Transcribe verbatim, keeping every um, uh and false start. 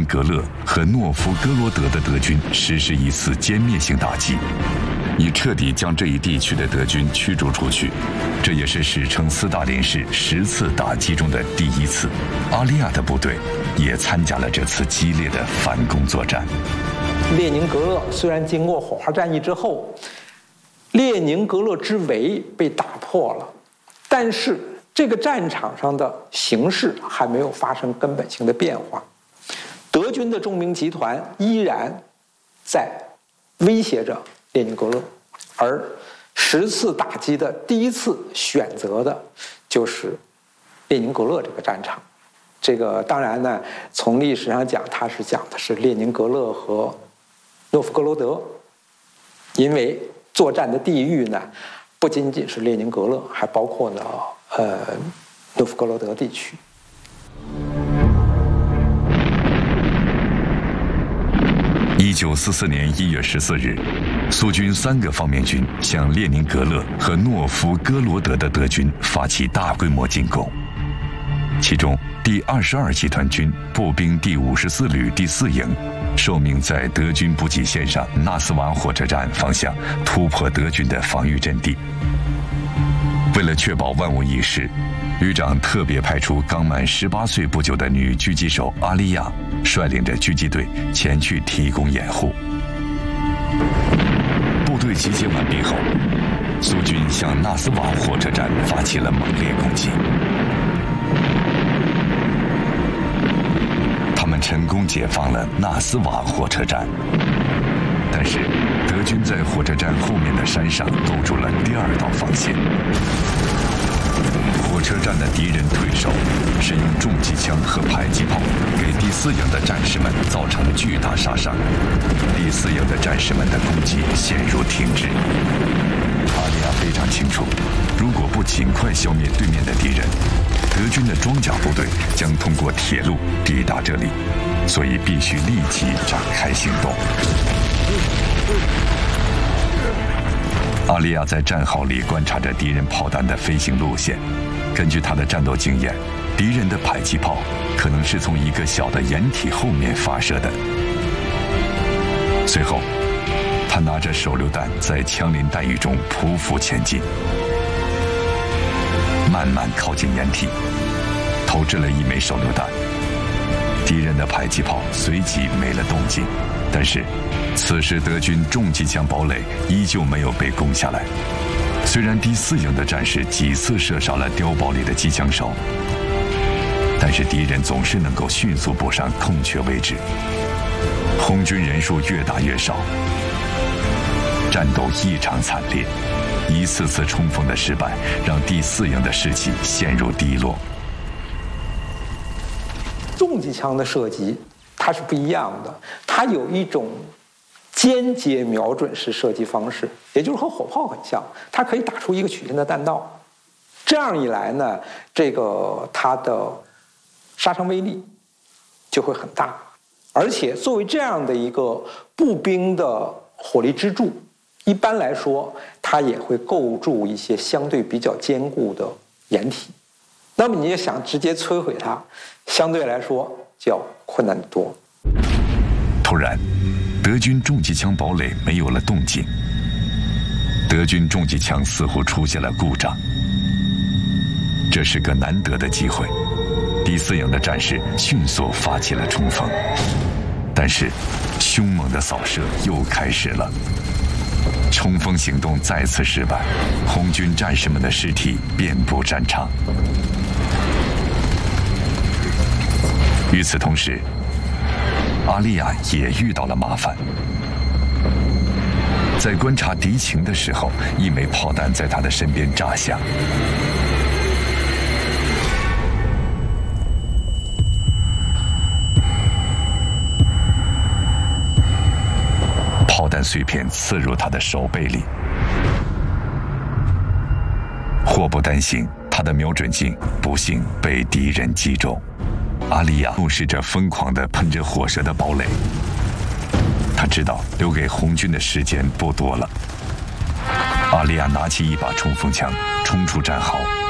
格勒和诺夫哥罗德的德军实施一次歼灭性打击，以彻底将这一地区的德军驱逐出去。这也是史称斯大林式十次打击中的第一次。阿利亚的部队也参加了这次激烈的反攻作战。 列宁格勒虽然经过火花战役之后，列宁格勒之围被打破了，但是这个战场上的形势还没有发生根本性的变化。德军的重兵集团依然在威胁着列宁格勒，而十次打击的第一次选择的就是列宁格勒这个战场。这个当然呢，从历史上讲，它是讲的是列宁格勒和诺夫哥罗德，因为作战的地域呢，不仅仅是列宁格勒，还包括呢呃诺夫哥罗德地区。 一九四四年一月十四日，苏军三个方面军向列宁格勒和诺夫哥罗德的德军发起大规模进攻。其中，第二十二集团军步兵第五十四旅第四营受命在德军补给线上纳斯瓦火车站方向突破德军的防御阵地。为了确保万无一失，旅长特别派出刚满十八岁不久的女狙击手阿利亚，率领着狙击队前去提供掩护。部队集结完毕后，苏军向纳斯瓦火车站发起了猛烈攻击。他们成功解放了纳斯瓦火车站，但是德军在火车站后面的山上构筑了第二道防线。火车站的敌人退守，是用重机枪和迫击炮给第四营的战士们造成巨大杀伤，第四营的战士们的攻击陷入停滞。阿利亚非常清楚，如果不尽快消灭对面的敌人，德军的装甲部队将通过铁路抵达这里，所以必须立即展开行动。阿利亚在战壕里观察着敌人炮弹的飞行路线，根据他的战斗经验，敌人的迫击炮可能是从一个小的掩体后面发射的。随后，他拿着手榴弹在枪林弹雨中匍匐前进，慢慢靠近掩体，投掷了一枚手榴弹。敌人的迫击炮随即没了动静，但是此时德军重机枪堡垒依旧没有被攻下来。虽然第四营的战士几次射杀了碉堡里的机枪手，但是敌人总是能够迅速补上空缺位置。红军人数越打越少，战斗异常惨烈，一次次冲锋的失败让第四营的士气陷入低落。 重机枪的射击它是不一样的，它有一种间接瞄准式射击方式，也就是和火炮很像，它可以打出一个曲线的弹道。这样一来呢，这个它的杀伤威力就会很大，而且作为这样的一个步兵的火力支柱，一般来说它也会构筑一些相对比较坚固的掩体。那么你也想直接摧毁它，相对来说就要困难得多。 突然，德军重机枪堡垒没有了动静，德军重机枪似乎出现了故障。这是个难得的机会，第四营的战士迅速发起了冲锋，但是凶猛的扫射又开始了。冲锋行动再次失败，红军战士们的尸体遍布战场。与此同时，阿利亚也遇到了麻烦。在观察敌情的时候，一枚炮弹在他的身边炸响。炮弹碎片刺入他的手背里。祸不单行，他的瞄准镜不幸被敌人击中。阿利亚目视着疯狂地喷着火舌的堡垒，他知道留给红军的时间不多了。阿利亚拿起一把冲锋枪，冲出战壕，